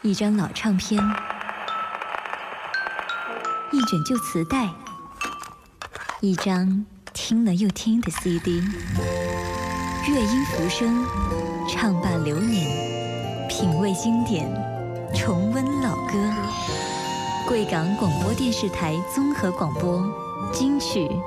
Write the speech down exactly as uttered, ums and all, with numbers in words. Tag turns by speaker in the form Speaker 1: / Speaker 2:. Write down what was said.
Speaker 1: 一张老唱片，一卷旧磁带，一张听了又听的 C D。乐音浮生，唱罢流年，品味经典，重温老歌。贵港广播电视台综合广播金曲